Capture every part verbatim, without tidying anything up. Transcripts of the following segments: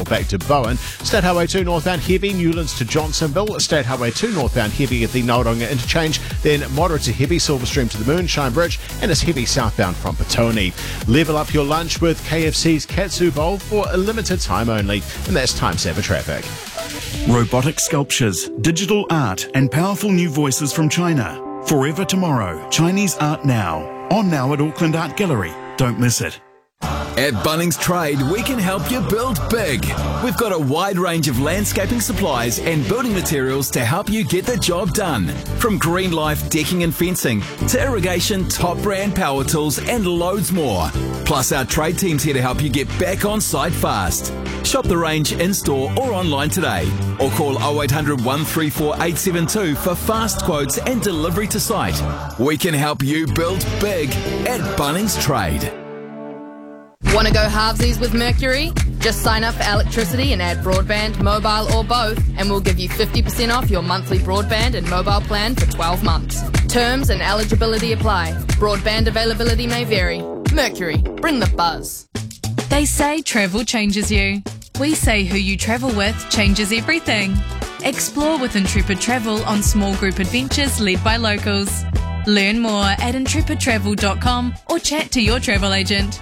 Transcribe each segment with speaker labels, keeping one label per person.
Speaker 1: back to Bowen. State Highway two northbound heavy, Newlands to Johnsonville. State Highway two northbound heavy at the Nauranga interchange. Then moderate to heavy Silverstream to the Moonshine Bridge. And it's heavy southbound from Petone. Level up your lunch with K F C's Katsu Bowl for a limited time only. And that's Time Saver Traffic.
Speaker 2: Robotic sculptures, digital art and powerful new voices from China. Forever Tomorrow, Chinese Art Now. On now at Auckland Art Gallery. Don't miss it.
Speaker 3: At Bunnings Trade, we can help you build big. We've got a wide range of landscaping supplies and building materials to help you get the job done. From Green Life decking and fencing to irrigation, top brand power tools and loads more. Plus our trade team's here to help you get back on site fast. Shop the range in-store or online today or call oh eight hundred, one three four, eight seven two for fast quotes and delivery to site. We can help you build big at Bunnings Trade.
Speaker 4: Want to go halvesies with Mercury? Just sign up for electricity and add broadband, mobile or both, and we'll give you fifty percent off your monthly broadband and mobile plan for twelve months. Terms and eligibility apply. Broadband availability may vary. Mercury, bring the buzz.
Speaker 5: They say travel changes you. We say who you travel with changes everything. Explore with Intrepid Travel on small group adventures led by locals. Learn more at intrepid travel dot com or chat to your travel agent.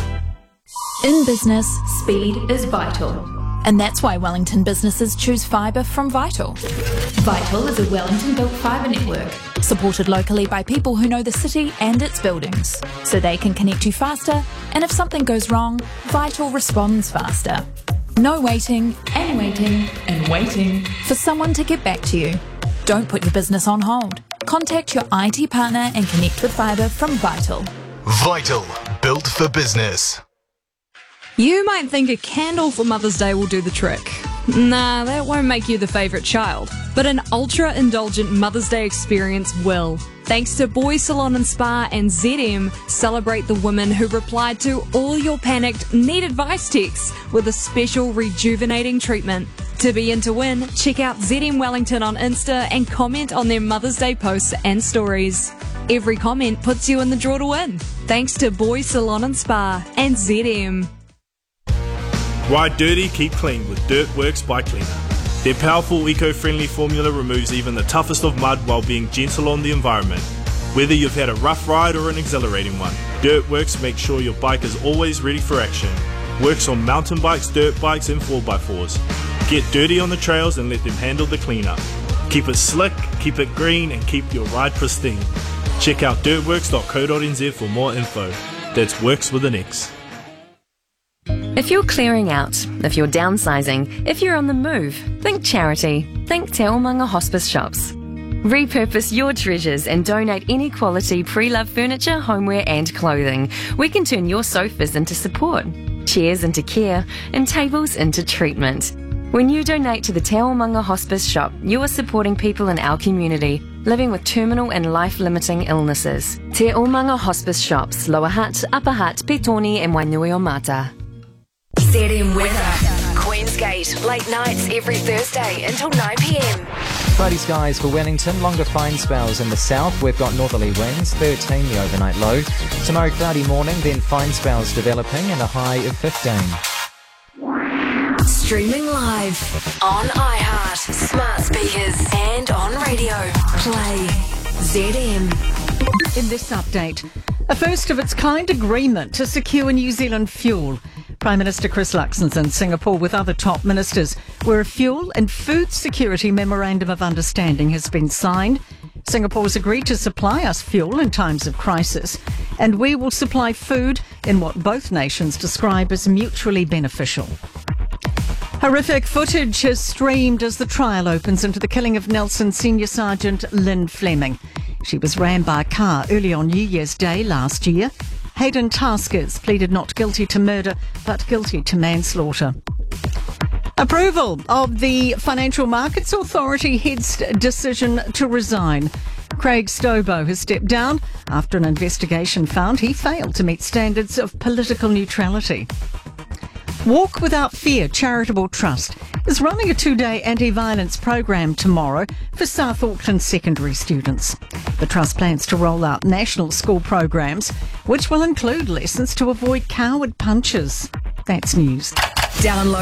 Speaker 6: In business, speed is vital. And that's why Wellington businesses choose fibre from Vital. Vital is a Wellington-built fibre network, supported locally by people who know the city and its buildings, so they can connect you faster, and if something goes wrong, Vital responds faster. No waiting and waiting and waiting for someone to get back to you. Don't put your business on hold. Contact your I T partner and connect with fibre from Vital.
Speaker 7: Vital, built for business.
Speaker 8: You might think a candle for Mother's Day will do the trick. Nah, that won't make you the favourite child. But an ultra-indulgent Mother's Day experience will. Thanks to Boy Salon and Spa and Z M, celebrate the women who replied to all your panicked need advice texts with a special rejuvenating treatment. To be in to win, check out Z M Wellington on Insta and comment on their Mother's Day posts and stories. Every comment puts you in the draw to win. Thanks to Boy Salon and Spa and Z M.
Speaker 9: Ride dirty, keep clean with Dirt Works Bike Cleaner. Their powerful eco-friendly formula removes even the toughest of mud while being gentle on the environment. Whether you've had a rough ride or an exhilarating one, Dirt Works makes sure your bike is always ready for action. Works on mountain bikes, dirt bikes and four by fours. Get dirty on the trails and let them handle the cleanup. Keep it slick, keep it green and keep your ride pristine. Check out dirt works dot co dot n z for more info. That's Works with an X.
Speaker 10: If you're clearing out, if you're downsizing, if you're on the move, think charity. Think Te Omanga Hospice Shops. Repurpose your treasures and donate any quality pre-loved furniture, homeware and clothing. We can turn your sofas into support, chairs into care, and tables into treatment. When you donate to the Te Omanga Hospice Shop, you are supporting people in our community living with terminal and life-limiting illnesses. Te Omanga Hospice Shops, Lower Hutt, Upper Hutt, Petone and Wainuiomata.
Speaker 11: Z M weather. Queensgate, late nights every Thursday until nine p m.
Speaker 12: Cloudy skies for Wellington, longer fine spells in the south. We've got northerly winds, thirteen the overnight low. Tomorrow cloudy morning, then fine spells developing and a high of fifteen.
Speaker 11: Streaming live on iHeart, smart speakers and on radio. Play Z M.
Speaker 13: In this update, a first of its kind agreement to secure New Zealand fuel. Prime Minister Chris Luxon's in Singapore with other top ministers, where a fuel and food security memorandum of understanding has been signed. Singapore's agreed to supply us fuel in times of crisis, and we will supply food in what both nations describe as mutually beneficial. Horrific footage has streamed as the trial opens into the killing of Nelson Senior Sergeant Lynn Fleming. She was rammed by a car early on New Year's Day last year. Hayden Taskers pleaded not guilty to murder, but guilty to manslaughter. Approval of the Financial Markets Authority head's decision to resign. Craig Stobo has stepped down after an investigation found he failed to meet standards of political neutrality. Walk Without Fear Charitable Trust is running a two-day anti-violence program tomorrow for South Auckland secondary students. The Trust plans to roll out national school programs, which will include lessons to avoid coward punches. That's news.
Speaker 11: Download